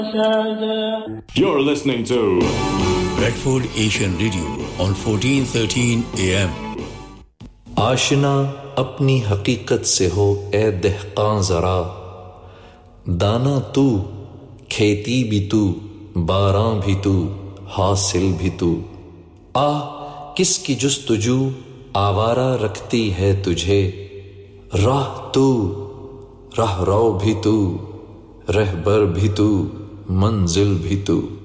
You're listening to Bradford Asian Radio on 1413 AM. आशना अपनी हकीकत से हो ए दहकान जरा, दाना तू, खेती भी तू, बारां भी तू, हासिल भी तू। किसकी जुस्तजू आवारा रखती है तुझे, राह तू, राह रो भी तू, रहबर भी तू, मंजिल भी तू।